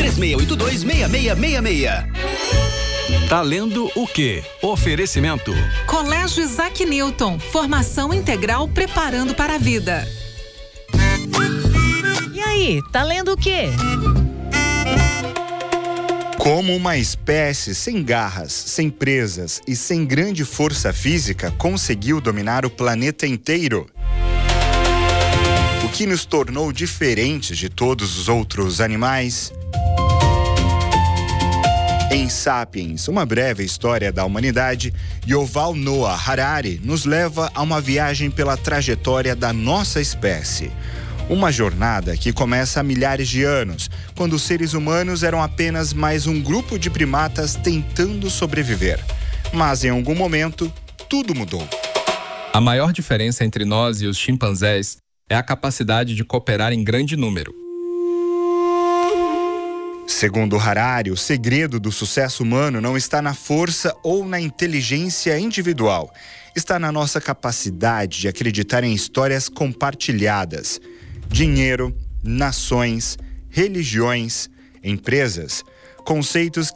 3682-6666. Tá lendo o quê? Oferecimento. Colégio Isaac Newton. Formação integral preparando para a vida. E aí, tá lendo o quê? Como uma espécie sem garras, sem presas e sem grande força física conseguiu dominar o planeta inteiro. O que nos tornou diferentes de todos os outros animais? Em Sapiens, uma breve história da humanidade, Yuval Noah Harari nos leva a uma viagem pela trajetória da nossa espécie. Uma jornada que começa há milhares de anos, quando os seres humanos eram apenas mais um grupo de primatas tentando sobreviver. Mas em algum momento, tudo mudou. A maior diferença entre nós e os chimpanzés é a capacidade de cooperar em grande número. Segundo Harari, o segredo do sucesso humano não está na força ou na inteligência individual. Está na nossa capacidade de acreditar em histórias compartilhadas. Dinheiro, nações, religiões, empresas, conceitos